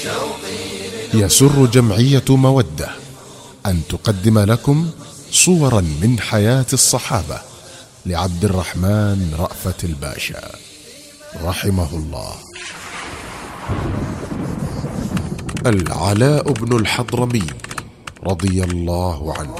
يسر جمعية مودة أن تقدم لكم صورا من حياة الصحابة لعبد الرحمن رأفت الباشا رحمه الله. العلاء بن الحضرمي رضي الله عنه.